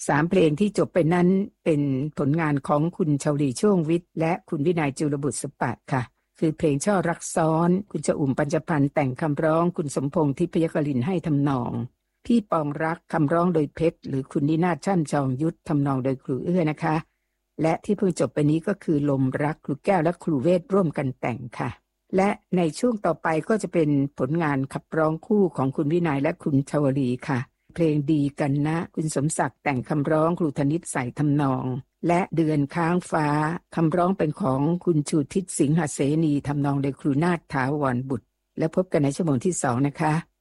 3เพลงที่จบไปนั้นเป็นผลงานของคุณชลีช่วงวิทย์และคุณวินัยจุลบุตรสปะค่ะคือเพลงช่อรักซ้อนคุณชอุ่มปัญจพรรณแต่งคำร้องคุณสมพงษ์ทิพยกลินให้ทำนองพี่ปองรักคำร้องโดยเพชรหรือคุณนินาถช่ำชองยุทธทำนองโดยครูเอื้อนะคะและที่เพิ่งจบไปนี้ก็คือลมรักครูแก้วและครูเวทร่วมกันแต่งค่ะและในช่วงต่อไปก็จะเป็นผลงานขับร้องคู่ของคุณวินัยและคุณชวลีค่ะเพลงดีกันนะคุณสมศักดิ์แต่งคำร้องครูธนิตใส่ทำนองและเดือนค้างฟ้าคำร้องเป็นของคุณชูทิศสิงหเสนีทำนองโดยครูนาถถาวรบุตรแล้วพบกันในชั่วโมงที่2นะคะ